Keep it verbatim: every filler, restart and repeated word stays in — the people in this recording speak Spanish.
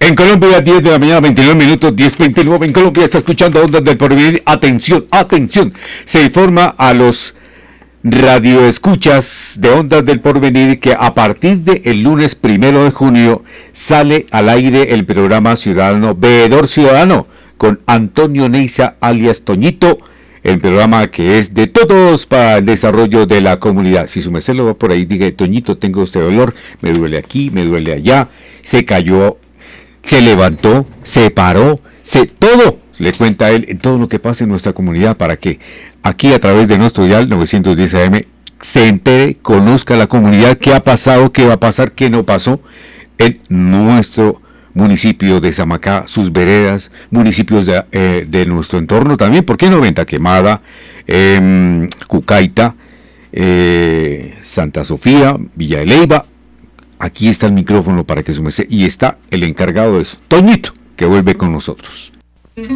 En Colombia, diez de la mañana, veintinueve minutos, diez veintinueve. En Colombia está escuchando Ondas del Porvenir. Atención, atención. Se informa a los radioescuchas de Ondas del Porvenir que a partir del lunes primero de junio sale al aire el programa Ciudadano Veedor Ciudadano con Antonio Neiza alias Toñito, el programa que es de todos para el desarrollo de la comunidad. Si su merced lo va por ahí, diga: Toñito, tengo este dolor, me duele aquí, me duele allá, se cayó, se levantó, se paró, se todo le cuenta a él en todo lo que pasa en nuestra comunidad, para que aquí a través de nuestro dial novecientos diez A M se entere, conozca la comunidad, qué ha pasado, qué va a pasar, qué no pasó en nuestro municipio de Zamacá, sus veredas, municipios de, eh, de nuestro entorno también, ¿por qué no? Venta Quemada, eh, Cucaita, eh, Santa Sofía, Villa de Leyva. Aquí está el micrófono para que su merced, y está el encargado de eso, Toñito, que vuelve con nosotros.